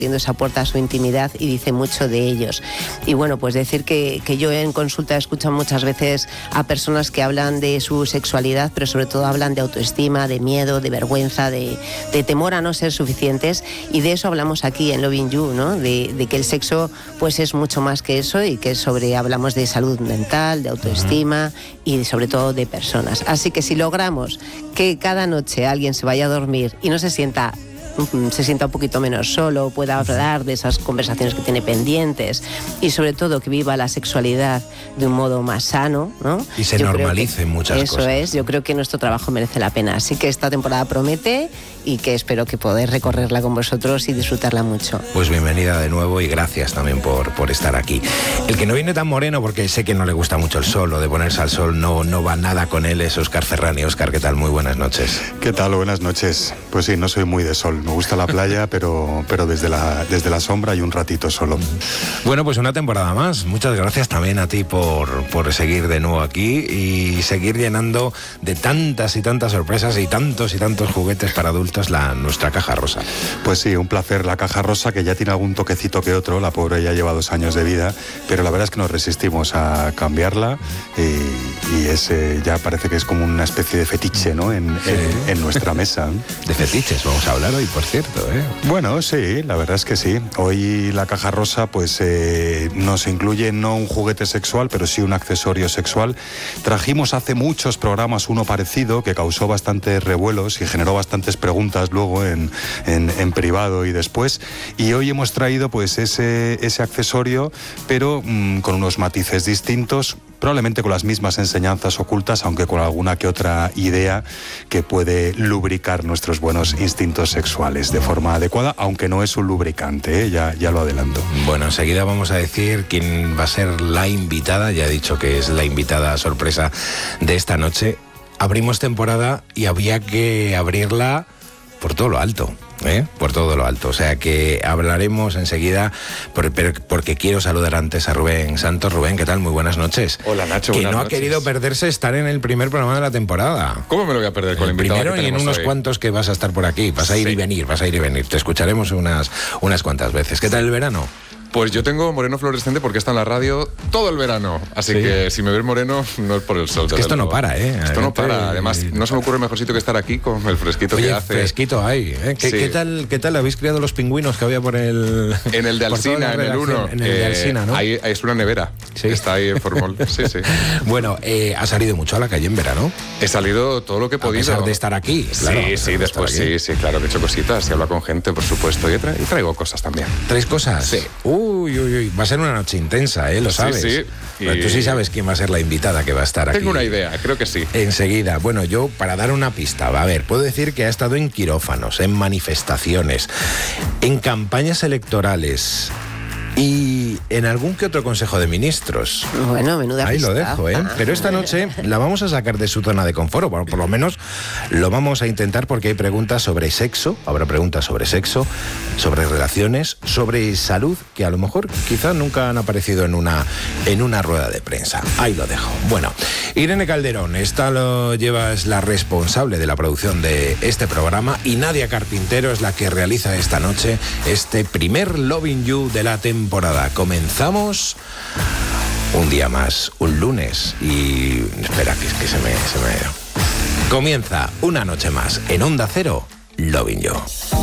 abriendo esa puerta a su intimidad y dice mucho de ellos. Y bueno, pues decir que yo en consulta escucho muchas veces a personas que hablan de su sexualidad, pero sobre todo hablan de autoestima, de miedo, de vergüenza, de temor a no ser suficientes, y de eso hablamos aquí en Loving You, ¿no? De que el sexo pues es mucho más que eso, y que hablamos de salud mental, de autoestima y sobre todo de personas. Así que si logramos que cada noche alguien se vaya a dormir y no se sienta un poquito menos solo, pueda hablar de esas conversaciones que tiene pendientes, y sobre todo que viva la sexualidad de un modo más sano, ¿no? Y se normalicen muchas cosas. Eso es, yo creo que nuestro trabajo merece la pena. Así que esta temporada promete, y que espero que poder recorrerla con vosotros y disfrutarla mucho. Pues bienvenida de nuevo y gracias también por estar aquí. El que no viene tan moreno, porque sé que no le gusta mucho el sol, o de ponerse al sol no va nada con él, es Óscar Ferrani. Óscar, ¿qué tal? Muy buenas noches. ¿Qué tal? Buenas noches. Pues sí, no soy muy de sol. Me gusta la playa, pero desde la sombra y un ratito solo. Bueno, pues una temporada más. Muchas gracias también a ti por seguir de nuevo aquí y seguir llenando de tantas y tantas sorpresas y tantos juguetes para adultos nuestra caja rosa. Pues sí, un placer. La caja rosa, que ya tiene algún toquecito que otro, la pobre ya lleva 2 años de vida, pero la verdad es que nos resistimos a cambiarla, y ya parece que es como una especie de fetiche, ¿no? En nuestra mesa. De fetiches vamos a hablar hoy, por cierto, ¿eh? Bueno, sí, la verdad es que sí. Hoy la caja rosa pues nos incluye no un juguete sexual, pero sí un accesorio sexual. Trajimos hace muchos programas uno parecido que causó bastantes revuelos y generó bastantes preguntas luego en privado y después, y hoy hemos traído pues ese accesorio, pero con unos matices distintos, probablemente con las mismas enseñanzas ocultas, aunque con alguna que otra idea que puede lubricar nuestros buenos instintos sexuales de forma adecuada, aunque no es un lubricante, ¿eh? Ya lo adelanto. Bueno, enseguida vamos a decir quién va a ser la invitada. Ya he dicho que es la invitada sorpresa de esta noche. Abrimos temporada y había que abrirla por todo lo alto. Por todo lo alto, o sea que hablaremos enseguida, porque quiero saludar antes a Rubén Santos. Rubén, ¿qué tal? Muy buenas noches. Hola, Nacho, buenas noches. Ha querido perderse estar en el primer programa de la temporada. ¿Cómo me lo voy a perder con el invitado primero que y en unos hoy? Cuantos que vas a estar por aquí? Vas a ir y venir, te escucharemos unas cuantas veces. ¿Qué tal el verano? Pues yo tengo moreno fluorescente porque está en la radio todo el verano. Así que si me ves moreno, no es por el sol. Es que esto no para, ¿eh? Esto no para. Además, no se me ocurre mejor sitio que estar aquí con el fresquito que hace. Fresquito hay, ¿eh? ¿Qué tal habéis criado los pingüinos que había por el... En el de Alsina, en el 1. En el de Alsina, ¿no? Ahí es una nevera. Sí. Está ahí en Formol. Sí. Bueno, ¿has salido mucho a la calle en verano? He salido todo lo que he podido. A pesar de estar aquí. Claro, sí, después sí, claro que he hecho cositas. He hablado con gente, por supuesto. Y traigo cosas también. ¿Traes cosas? Sí. Uy. Va a ser una noche intensa, ¿eh? Lo sabes. Sí. Pero tú sí sabes quién va a ser la invitada que va a estar aquí. Tengo una idea, creo que sí. Enseguida. Bueno, yo, para dar una pista, a ver, puedo decir que ha estado en quirófanos, en manifestaciones, en campañas electorales y en algún que otro consejo de ministros. Bueno, menuda Ahí pista. lo dejo, ¿eh? Pero esta noche la vamos a sacar de su zona de confort, bueno, por lo menos lo vamos a intentar, porque hay preguntas sobre sexo, habrá preguntas sobre sexo, sobre relaciones, sobre salud, que a lo mejor quizá nunca han aparecido en una rueda de prensa. Ahí lo dejo. Bueno, Irene Calderón, es la responsable de la producción de este programa, y Nadia Carpintero es la que realiza esta noche este primer Loving You de la temporada. Comenzamos un día más, un lunes, y espera que se me comienza una noche más en Onda Cero, Loving You.